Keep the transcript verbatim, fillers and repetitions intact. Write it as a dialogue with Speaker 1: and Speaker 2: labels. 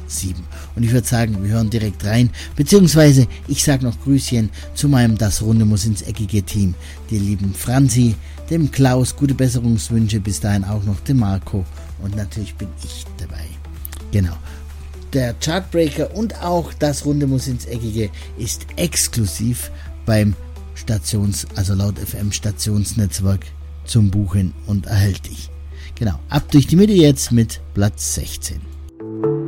Speaker 1: sieben. Und ich würde sagen, wir hören direkt rein, beziehungsweise ich sage noch Grüßchen zu meinem Das Runde muss ins eckige Team, die lieben Franzi, dem Klaus, gute Besserungswünsche, bis dahin auch noch dem Marco und natürlich bin ich dabei. Genau. Der Chartbreaker und auch Das Runde muss ins Eckige ist exklusiv beim Stations, also laut F M Stationsnetzwerk zum Buchen und erhältlich. Genau, ab durch die Mitte jetzt mit Platz sechzehn.